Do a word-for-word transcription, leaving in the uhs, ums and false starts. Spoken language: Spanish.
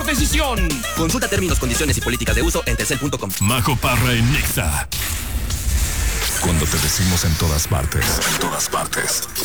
decisión. Consulta términos, condiciones y políticas de uso en telcel punto com. Majo Parra en Nexa. Cuando te decimos en todas partes, en todas partes,